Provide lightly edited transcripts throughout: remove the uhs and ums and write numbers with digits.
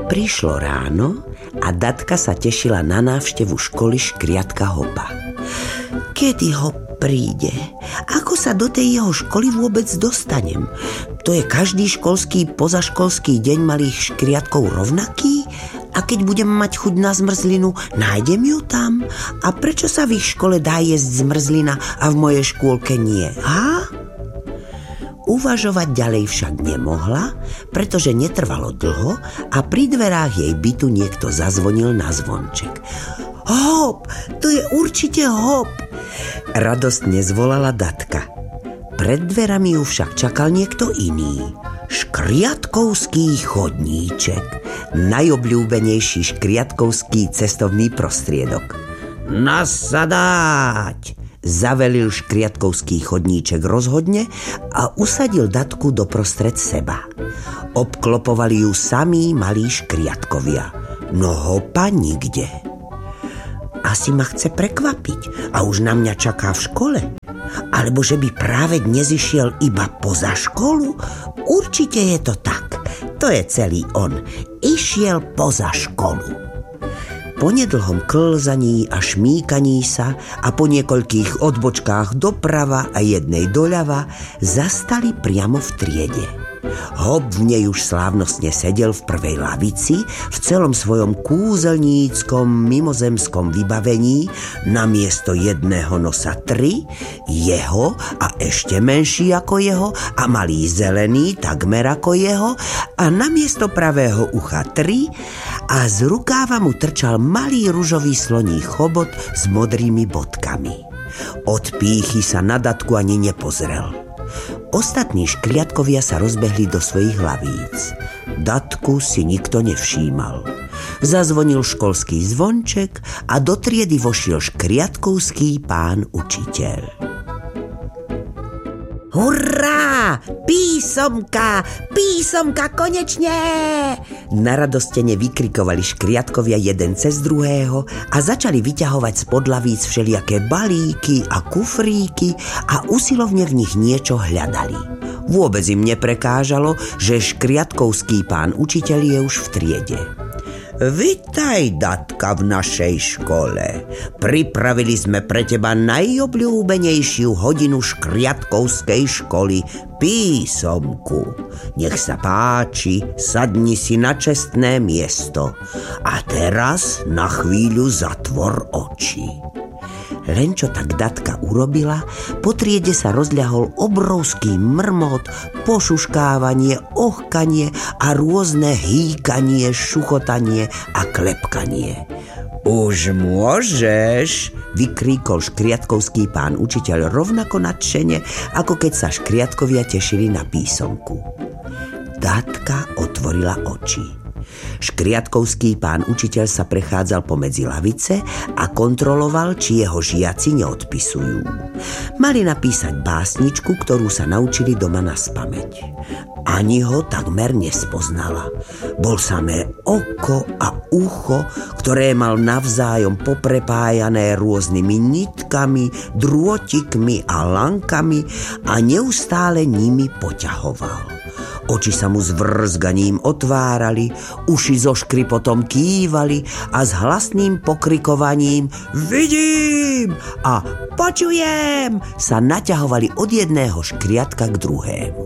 Prišlo ráno a Datka sa tešila na návštevu školy škriatka Hopa. Kedy Hop príde? Ako sa do tej jeho školy vôbec dostanem? To je každý školský, pozaškolský deň malých škriatkov rovnaký? A keď budem mať chuť na zmrzlinu, nájdem ju tam? A prečo sa v ich škole dá jesť zmrzlina a v mojej škôlke nie? Uvažovať ďalej však nemohla, pretože netrvalo dlho a pri dverách jej bytu niekto zazvonil na zvonček. Hop, to je určite Hop! Radostne zvolala Datka. Pred dverami ju však čakal niekto iný. Škriatkovský chodníček, najobľúbenejší škriatkovský cestovný prostriedok. Nasadať! Zavelil škriatkovský chodníček rozhodne a usadil Datku doprostred seba. Obklopovali ju samí malí škriatkovia, no Hopa nikde. Asi ma chce prekvapiť a už na mňa čaká v škole. Alebo že by práve dnes išiel iba poza školu? Určite je to tak. To je celý on. Išiel poza školu. Po nedlhom klzaní a šmíkaní sa a po niekoľkých odbočkách doprava a jednej doľava zastali priamo v triede. Hop v nej už slávnostne sedel v prvej lavici v celom svojom kúzelníckom mimozemskom vybavení, namiesto jedného nosa 3, jeho a ešte menší ako jeho a malý zelený takmer ako jeho a namiesto pravého ucha 3 a z rukáva mu trčal malý ružový sloní chobot s modrými bodkami. Od pýchy sa na Datku ani nepozrel. Ostatní škriatkovia sa rozbehli do svojich lavíc. Datku si nikto nevšímal. Zazvonil školský zvonček a do triedy vošiel škriatkovský pán učiteľ. Hurá! Písomka! Písomka konečne! Naradostene vykrikovali škriatkovia jeden cez druhého a začali vyťahovať spod lavíc všelijaké balíky a kufríky a usilovne v nich niečo hľadali. Vôbec im neprekážalo, že škriatkovský pán učiteľ je už v triede. Vitaj, Datka, v našej škole. Pripravili sme pre teba najobľúbenejšiu hodinu škriatkovskej školy, písomku. Nech sa páči, sadni si na čestné miesto. A teraz na chvíľu zatvor oči. Len čo tak Datka urobila, po triede sa rozľahol obrovský mrmot, pošuškávanie, ochkanie a rôzne hýkanie, šuchotanie a klepkanie. Už môžeš, vykríkol škriatkovský pán učiteľ rovnako nadšene, ako keď sa škriatkovia tešili na písomku. Datka otvorila oči. Škriatkovský pán učiteľ sa prechádzal pomedzi lavice a kontroloval, či jeho žiaci neodpisujú. Mali napísať básničku, ktorú sa naučili doma naspamäť. Ani ho takmer nespoznala. Bol samé oko a ucho, ktoré mal navzájom poprepájané rôznymi nitkami, drôtikmi a lankami a neustále nimi poťahoval. Oči sa mu s vrzganím otvárali, uši so škripotom kývali a s hlasným pokrikovaním vidím a počujem sa naťahovali od jedného škriatka k druhému.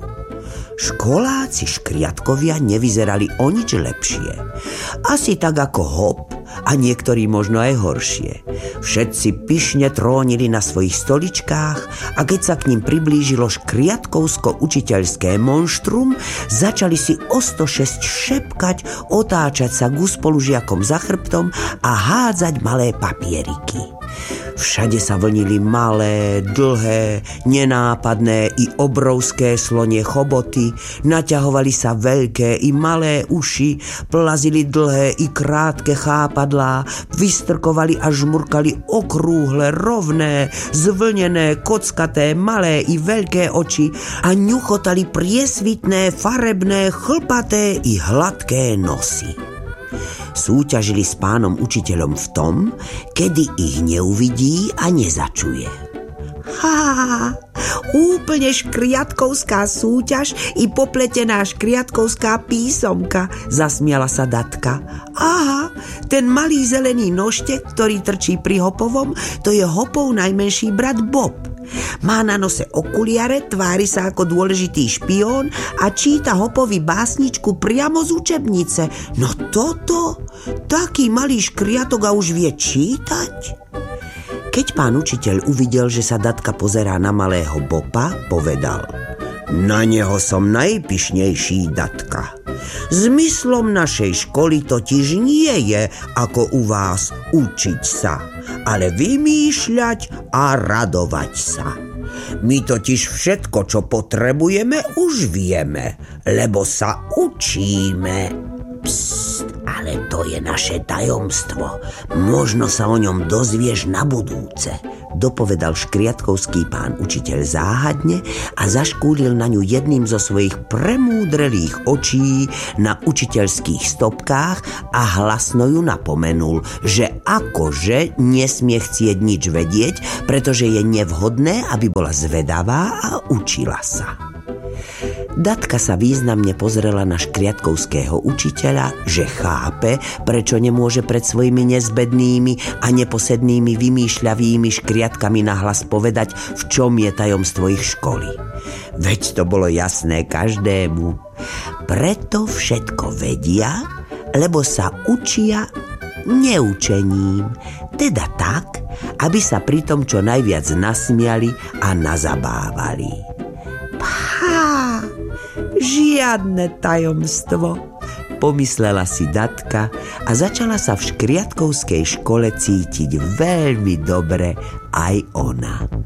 Školáci škriatkovia nevyzerali o nič lepšie. Asi tak ako Hop a niektorí možno aj horšie. Všetci pyšne trónili na svojich stoličkách a keď sa k ním priblížilo škriatkovsko-učiteľské monštrum, začali si o 106 šepkať, otáčať sa k spolužiakom za chrbtom a hádzať malé papieriky. Všade sa vlnili malé, dlhé, nenápadné i obrovské slonie choboty, naťahovali sa veľké i malé uši, plazili dlhé i krátke chápadlá, vystrkovali a žmurkali okrúhle, rovné, zvlnené, kockaté, malé i veľké oči a ňuchotali priesvitné, farebné, chlpaté i hladké nosy. Súťažili s pánom učiteľom v tom, kedy ich neuvidí a nezačuje. úplne škriatkovská súťaž i popletená škriatkovská písomka, zasmiala sa Datka. Aha, ten malý zelený nožtek, ktorý trčí pri Hopovom, to je Hopov najmenší brat Bob. Má na nose okuliare, tvári sa ako dôležitý špión a číta Hopovi básničku priamo z učebnice. No toto, taký malý škriatok a už vie čítať? Keď pán učiteľ uvidel, že sa Datka pozerá na malého Bopa, povedal: Na neho som najpyšnejší, Datka. Zmyslom našej školy totiž nie je, ako u vás, učiť sa, ale vymýšľať a radovať sa. My totiž všetko, čo potrebujeme, už vieme, lebo sa učíme. Psst, ale to je naše tajomstvo. Možno sa o ňom dozvieš na budúce, dopovedal škriatkovský pán učiteľ záhadne a zaškúril na ňu jedným zo svojich premúdrelých očí na učiteľských stopkách a hlasno ju napomenul, že akože nesmie chcieť nič vedieť, pretože je nevhodné, aby bola zvedavá a učila sa. Datka sa významne pozrela na škriatkovského učiteľa, že chápe, prečo nemôže pred svojimi nezbednými a neposednými vymýšľavými škriatkami nahlas povedať, v čom je tajomstvo ich školy. Veď to bolo jasné každému. Preto všetko vedia, lebo sa učia neučením, teda tak, aby sa pri tom čo najviac nasmiali a nazabávali. Žiadne tajomstvo, pomyslela si Datka a začala sa v škriatkovskej škole cítiť veľmi dobre aj ona.